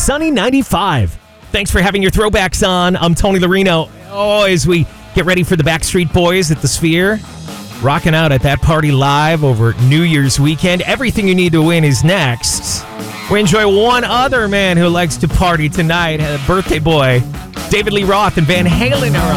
sunny 95. Thanks for having your throwbacks on. I'm Tony Larino. Oh, as we get ready for the Backstreet Boys at the Sphere, rocking out at that party live over New Year's weekend. Everything You Need to Win is next. We enjoy one other man who likes to party tonight. Birthday boy, David Lee Roth and Van Halen are